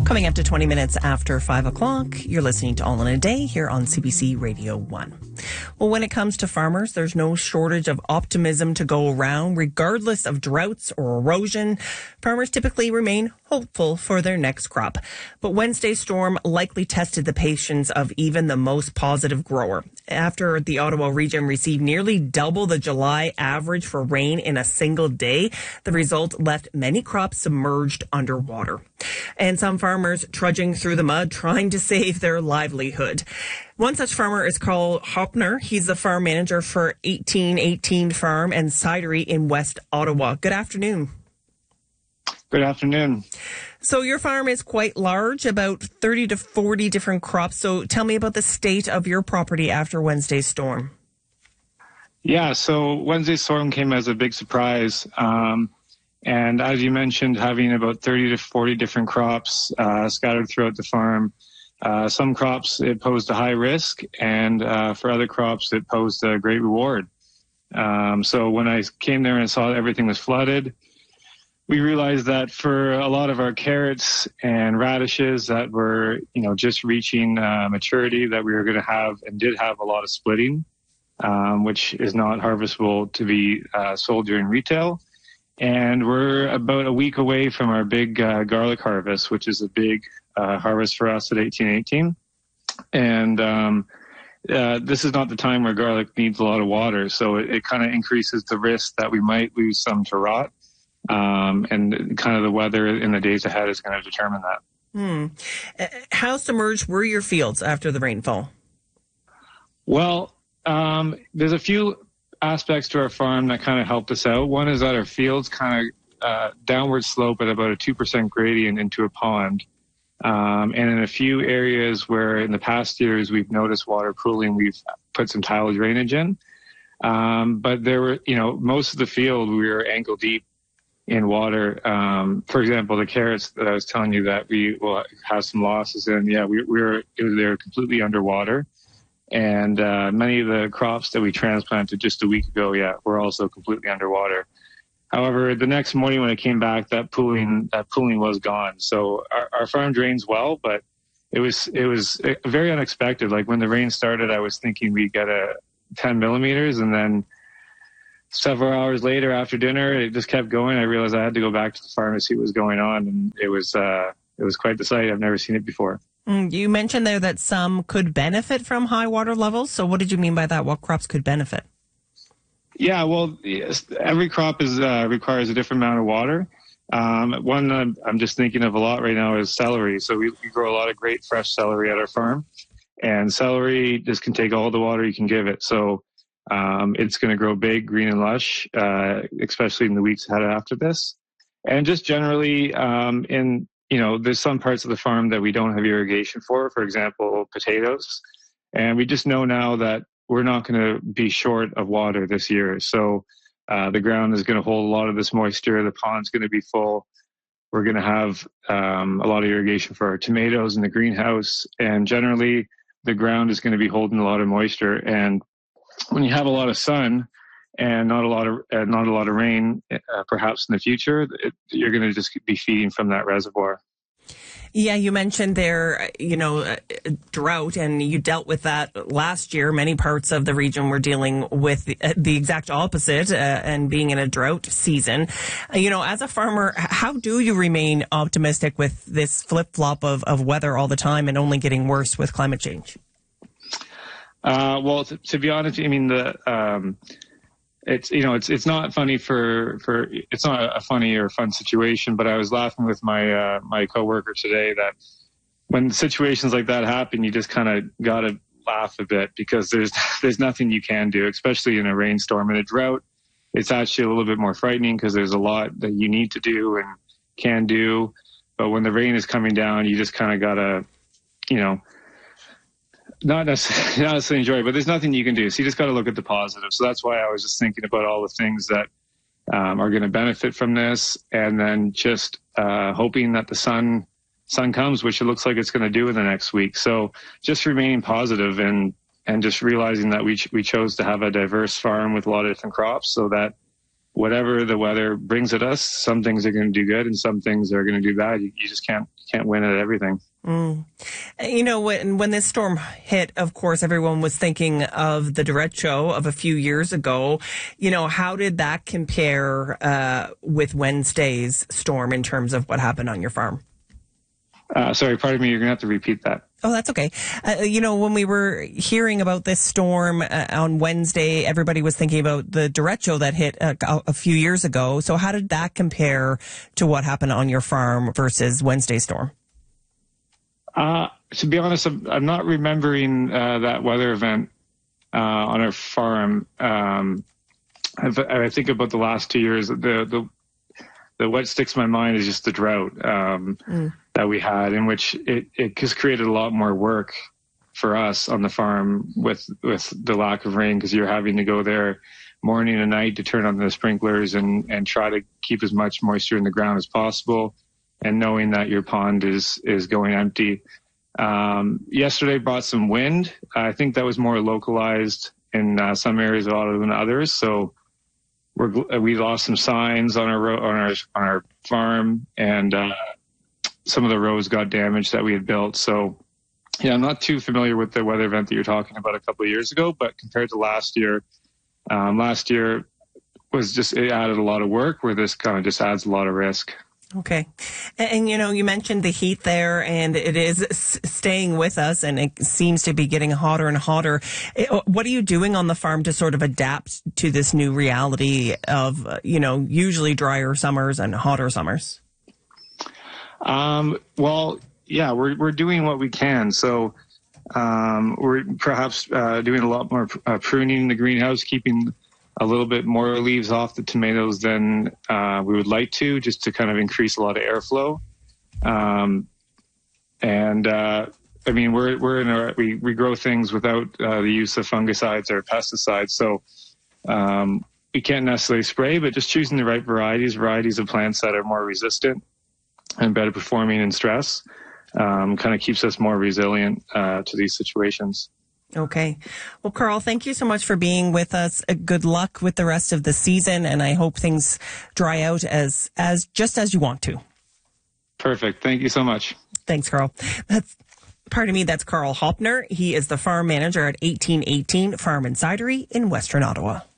Coming up to 20 minutes after 5 o'clock, you're listening to All in a Day here on CBC Radio 1. Well, when it comes to farmers, there's no shortage of optimism to go around. Regardless of droughts or erosion, farmers typically remain hopeful for their next crop. But Wednesday's storm likely tested the patience of even the most positive grower. After the Ottawa region received nearly double the July average for rain in a single day, the result left many crops submerged underwater. And some farmers trudging through the mud trying to save their livelihood. One such farmer is Carl Hopner. He's the farm manager for 1818 Farm and Cidery in West Ottawa. Good afternoon. Good afternoon. So your farm is quite large, about 30 to 40 different crops. So tell me about the state of your property after Wednesday's storm. Yeah, so Wednesday's storm came as a big surprise. And as you mentioned, having about 30 to 40 different crops scattered throughout the farm. Some crops, it posed a high risk, and for other crops, it posed a great reward. So when I came there and saw everything was flooded, we realized that for a lot of our carrots and radishes that were, just reaching maturity, that we were going to have and did have a lot of splitting, which is not harvestable to be sold during retail. And we're about a week away from our big garlic harvest, which is a big harvest for us at 1818. And this is not the time where garlic needs a lot of water, so it kind of increases the risk that we might lose some to rot. And kind of the weather in the days ahead is going to determine that. How submerged were your fields after the rainfall? Well, there's a few aspects to our farm that kind of helped us out. One is that our fields kind of downward slope at about a 2% gradient into a pond. And in a few areas where in the past years we've noticed water pooling, we've put some tile drainage in. But there were, most of the field we were ankle deep in water. For example, the carrots that I was telling you that we will have some losses in, they were completely underwater. And many of the crops that we transplanted just a week ago, were also completely underwater. However, the next morning when I came back, that pooling was gone. So our farm drains well, but it was very unexpected. Like when the rain started, I was thinking we'd get a 10 millimeters, and then several hours later after dinner, it just kept going. I realized I had to go back to the farm to see what was going on, and it was quite the sight. I've never seen it before. You mentioned there that some could benefit from high water levels. So what did you mean by that? What crops could benefit? Yeah, well, yes, every crop requires a different amount of water. One I'm just thinking of a lot right now is celery. So we grow a lot of great fresh celery at our farm, and celery just can take all the water you can give it. So it's going to grow big, green, and lush, especially in the weeks ahead after this. And just generally, there's some parts of the farm that we don't have irrigation for example, potatoes. And we just know now that we're not going to be short of water this year. So the ground is going to hold a lot of this moisture. The pond's going to be full. We're going to have a lot of irrigation for our tomatoes in the greenhouse. And generally, the ground is going to be holding a lot of moisture. And when you have a lot of sun and not a lot of rain, perhaps in the future, you're going to just be feeding from that reservoir. Yeah, you mentioned there, drought, and you dealt with that last year. Many parts of the region were dealing with the exact opposite and being in a drought season. As a farmer, how do you remain optimistic with this flip-flop of weather all the time and only getting worse with climate change? Well, to be honest, I mean, it's not funny it's not a funny or fun situation, but I was laughing with my coworker today that when situations like that happen, you just kind of got to laugh a bit because there's nothing you can do, especially in a rainstorm. In a drought, it's actually a little bit more frightening because there's a lot that you need to do and can do. But when the rain is coming down, you just kind of got to, not necessarily enjoy it, but there's nothing you can do. So you just got to look at the positive. So that's why I was just thinking about all the things that are going to benefit from this, and then just hoping that the sun comes, which it looks like it's going to do in the next week. So just remaining positive and just realizing that we chose to have a diverse farm with a lot of different crops, so that whatever the weather brings at us, some things are going to do good and some things are going to do bad. You just can't win at everything. You know, when this storm hit, of course, everyone was thinking of the derecho of a few years ago. You know, how did that compare with Wednesday's storm in terms of what happened on your farm? Sorry, pardon me, you're going to have to repeat that. Oh, that's okay. You know, when we were hearing about this storm on Wednesday, everybody was thinking about the derecho that hit a few years ago. So how did that compare to what happened on your farm versus Wednesday's storm? To be honest, I'm not remembering that weather event on our farm. I think about the last 2 years. The what sticks in my mind is just the drought that we had, in which it just created a lot more work for us on the farm with the lack of rain, because you're having to go there morning and night to turn on the sprinklers and try to keep as much moisture in the ground as possible, and knowing that your pond is going empty. Yesterday brought some wind. I think that was more localized in some areas than others. So we lost some signs on our farm, and some of the roads got damaged that we had built. So yeah, I'm not too familiar with the weather event that you're talking about a couple of years ago, but compared to last year was just, it added a lot of work, where this kind of just adds a lot of risk. Okay. And, you know, you mentioned the heat there, and it is staying with us, and it seems to be getting hotter and hotter. What are you doing on the farm to sort of adapt to this new reality of, you know, usually drier summers and hotter summers? Well, yeah, we're doing what we can. So we're perhaps doing a lot more pruning in the greenhouse, keeping a little bit more leaves off the tomatoes than we would like to, just to kind of increase a lot of airflow. I mean, we grow things without the use of fungicides or pesticides. So we can't necessarily spray, but just choosing the right varieties of plants that are more resistant and better performing in stress, kind of keeps us more resilient to these situations. Okay. Well, Carl, thank you so much for being with us. Good luck with the rest of the season, and I hope things dry out as you want to. Perfect. Thank you so much. Thanks, Carl. That's Carl Hopner. He is the farm manager at 1818 Farm and Cidery in Western Ottawa.